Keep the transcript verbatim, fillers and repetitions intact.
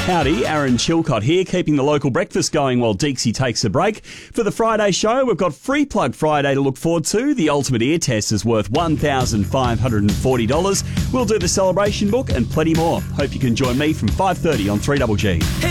Howdy, Aaron Chilcott here, keeping the local breakfast going while Deeksy takes a break. For the Friday show, we've got Free Plug Friday to look forward to. The Ultimate Ear Test is worth one thousand five hundred forty dollars. We'll do the celebration book and plenty more. Hope you can join me from five thirty on three G G.